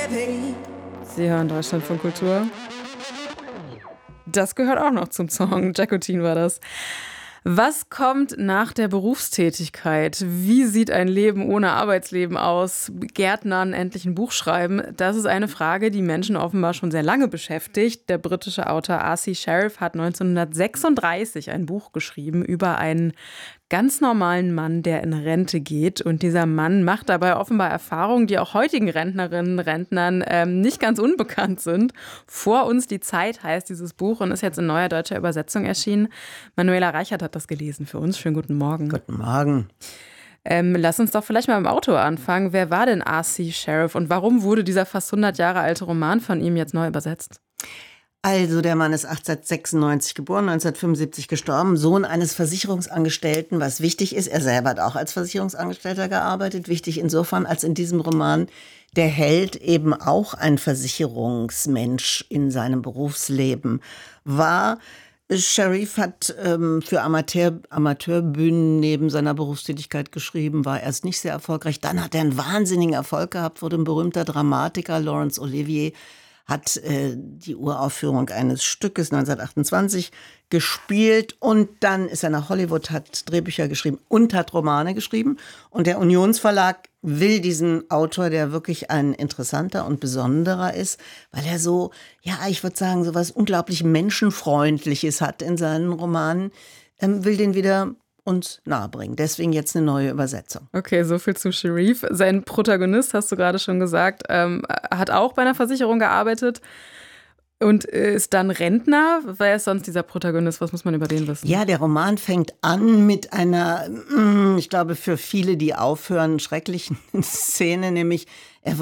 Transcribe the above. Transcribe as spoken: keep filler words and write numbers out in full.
Sie hören Deutschlandfunk Kultur. Das gehört auch noch zum Song. Jacqueline war das. Was kommt nach der Berufstätigkeit? Wie sieht ein Leben ohne Arbeitsleben aus? Gärtnern, endlich ein Buch schreiben? Das ist eine Frage, die Menschen offenbar schon sehr lange beschäftigt. Der britische Autor R C Sherriff hat neunzehnhundertsechsunddreißig ein Buch geschrieben über einen ganz normalen Mann, der in Rente geht. Und dieser Mann macht dabei offenbar Erfahrungen, die auch heutigen Rentnerinnen und Rentnern ähm, nicht ganz unbekannt sind. Vor uns die Zeit heißt dieses Buch und ist jetzt in neuer deutscher Übersetzung erschienen. Manuela Reichert hat das gelesen für uns. Schönen guten Morgen. Guten Morgen. Ähm, lass uns doch vielleicht mal im Autor anfangen. Wer war denn R C Sherriff und warum wurde dieser fast hundert Jahre alte Roman von ihm jetzt neu übersetzt? Also der Mann ist achtzehnhundertsechsundneunzig geboren, neunzehnhundertfünfundsiebzig gestorben, Sohn eines Versicherungsangestellten, was wichtig ist. Er selber hat auch als Versicherungsangestellter gearbeitet. Wichtig insofern, als in diesem Roman der Held eben auch ein Versicherungsmensch in seinem Berufsleben war. Sherriff hat ähm, für Amateur, Amateurbühnen neben seiner Berufstätigkeit geschrieben, war erst nicht sehr erfolgreich. Dann hat er einen wahnsinnigen Erfolg gehabt, wurde ein berühmter Dramatiker, Laurence Olivier, hat äh, die Uraufführung eines Stückes neunzehnhundertachtundzwanzig gespielt und dann ist er nach Hollywood, hat Drehbücher geschrieben und hat Romane geschrieben. Und der Unionsverlag will diesen Autor, der wirklich ein interessanter und besonderer ist, weil er so, ja, ich würde sagen, so was unglaublich Menschenfreundliches hat in seinen Romanen, ähm, will den wieder uns nahebringen. Deswegen jetzt eine neue Übersetzung. Okay, so viel zu Sherriff. Sein Protagonist, hast du gerade schon gesagt, ähm, hat auch bei einer Versicherung gearbeitet und ist dann Rentner. Wer ist sonst dieser Protagonist? Was muss man über den wissen? Ja, der Roman fängt an mit einer, ich glaube, für viele, die aufhören, schrecklichen Szene, nämlich